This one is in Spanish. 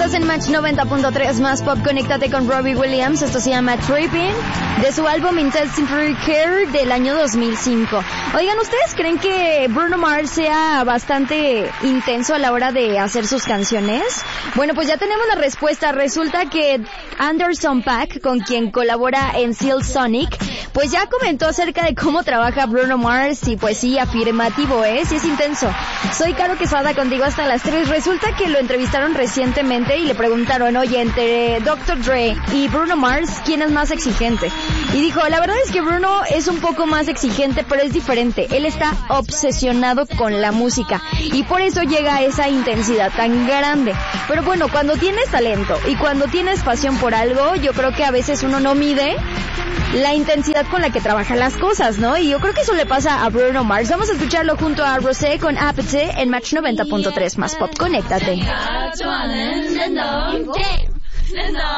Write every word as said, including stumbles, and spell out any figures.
Estás en Match noventa punto tres más pop. Conéctate con Robbie Williams. Esto se llama Tripping, de su álbum Intensive Care del año dos mil cinco. Oigan, ¿ustedes creen que Bruno Mars sea bastante intenso a la hora de hacer sus canciones? Bueno, pues ya tenemos la respuesta. Resulta que Anderson .Paak, con quien colabora en Silk Sonic, pues ya comentó acerca de cómo trabaja Bruno Mars y pues sí, afirmativo, ¿eh? Sí es intenso. Soy Caro Quesada, contigo hasta las tres. Resulta que lo entrevistaron recientemente y le preguntaron, oye, entre doctor Dre y Bruno Mars, ¿quién es más exigente? Y dijo, la verdad es que Bruno es un poco más exigente, pero es diferente. Él está obsesionado con la música y por eso llega a esa intensidad tan grande. Pero bueno, cuando tienes talento y cuando tienes pasión por algo, yo creo que a veces uno no mide la intensidad con la que trabajan las cosas, ¿no? Y yo creo que eso le pasa a Bruno Mars. Vamos a escucharlo junto a Rosé con Apathy en Match noventa punto tres más pop. Conéctate.